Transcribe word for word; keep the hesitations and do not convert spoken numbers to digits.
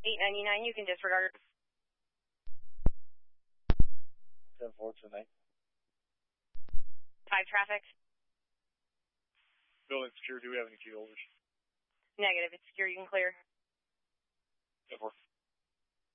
eight ninety-nine, you can disregard. ten four tonight. five traffic. Building secure, do we have any key holders? Negative, it's secure, you can clear. ten four.